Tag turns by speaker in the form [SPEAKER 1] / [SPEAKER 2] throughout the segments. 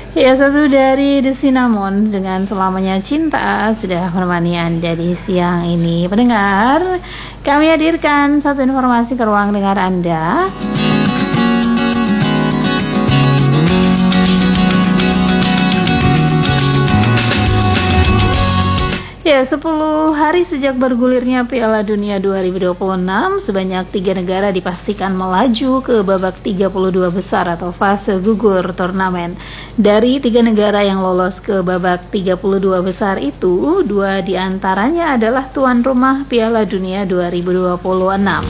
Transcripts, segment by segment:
[SPEAKER 1] Ya, satu dari The Cinnamon dengan Selamanya Cinta sudah menemani Anda di siang ini. Pendengar, kami hadirkan satu informasi ke ruang dengar Anda. Ya, 10 hari sejak bergulirnya Piala Dunia 2026, sebanyak 3 negara dipastikan melaju ke babak 32 besar atau fase gugur turnamen. Dari 3 negara yang lolos ke babak 32 besar itu, 2 diantaranya adalah tuan rumah Piala Dunia 2026.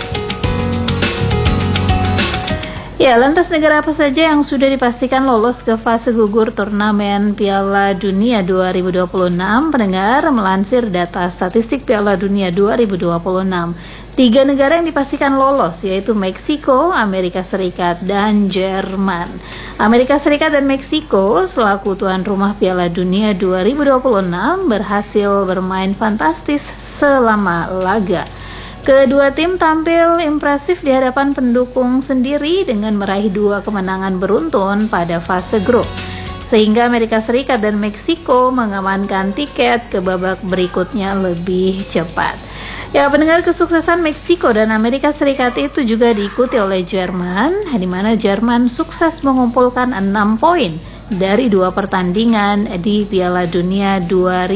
[SPEAKER 1] Ya, lantas negara apa saja yang sudah dipastikan lolos ke fase gugur turnamen Piala Dunia 2026? Pendengar, melansir data statistik Piala Dunia 2026, 3 negara yang dipastikan lolos yaitu Meksiko, Amerika Serikat, dan Jerman. Amerika Serikat dan Meksiko selaku tuan rumah Piala Dunia 2026 berhasil bermain fantastis selama laga. Kedua tim tampil impresif di hadapan pendukung sendiri dengan meraih 2 kemenangan beruntun pada fase grup, sehingga Amerika Serikat dan Meksiko mengamankan tiket ke babak berikutnya lebih cepat. Ya, pendengar, kesuksesan Meksiko dan Amerika Serikat itu juga diikuti oleh Jerman, di mana Jerman sukses mengumpulkan 6 poin dari 2 pertandingan di Piala Dunia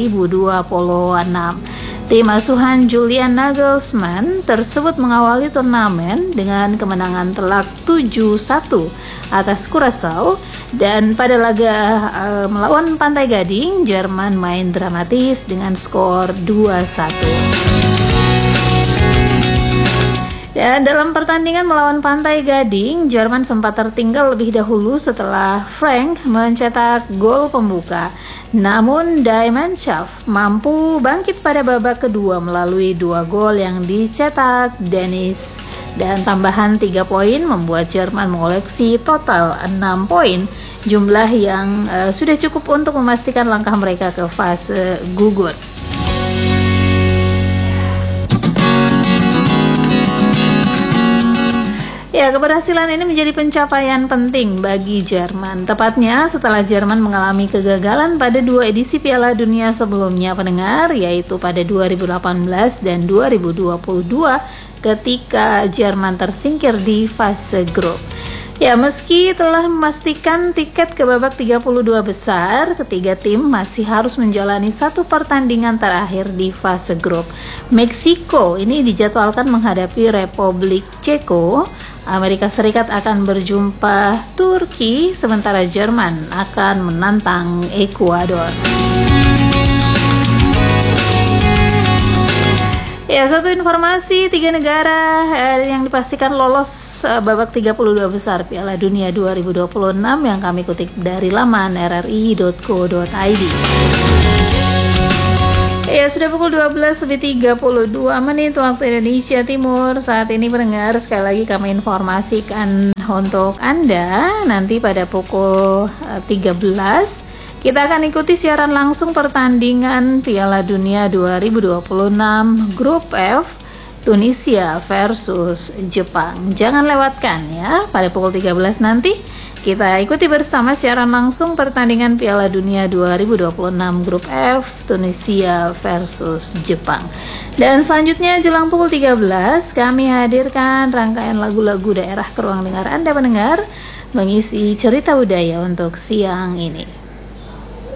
[SPEAKER 1] 2026. Tim asuhan Julian Nagelsmann tersebut mengawali turnamen dengan kemenangan telak 7-1 atas Curaçao, dan pada laga melawan Pantai Gading, Jerman main dramatis dengan skor 2-1. Dan dalam pertandingan melawan Pantai Gading, Jerman sempat tertinggal lebih dahulu setelah Frank mencetak gol pembuka. Namun Die Mannschaft mampu bangkit pada babak kedua melalui 2 gol yang dicetak Dennis. Dan tambahan 3 poin membuat Jerman mengoleksi total 6 poin, jumlah yang sudah cukup untuk memastikan langkah mereka ke fase gugur. Ya, keberhasilan ini menjadi pencapaian penting bagi Jerman. Tepatnya setelah Jerman mengalami kegagalan pada 2 edisi Piala Dunia sebelumnya, pendengar, yaitu pada 2018 dan 2022 ketika Jerman tersingkir di fase grup. Ya, meski telah memastikan tiket ke babak 32 besar, ketiga tim masih harus menjalani 1 pertandingan terakhir di fase grup. Meksiko ini dijadwalkan menghadapi Republik Ceko, Amerika Serikat akan berjumpa Turki, sementara Jerman akan menantang Ekuador. Ya, satu informasi, 3 negara yang dipastikan lolos babak 32 besar Piala Dunia 2026 yang kami kutip dari laman rri.co.id. Ya, sudah pukul 12:32 waktu Indonesia Timur. Saat ini, pendengar, sekali lagi kami informasikan untuk Anda, nanti pada pukul 13 kita akan ikuti siaran langsung pertandingan Piala Dunia 2026 Grup F, Tunisia versus Jepang. Jangan lewatkan ya, pada pukul 13 nanti kita ikuti bersama siaran langsung pertandingan Piala Dunia 2026 Grup F, Tunisia versus Jepang. Dan selanjutnya jelang pukul 13 kami hadirkan rangkaian lagu-lagu daerah ke ruang dengar Anda, pendengar, mengisi cerita budaya untuk siang ini.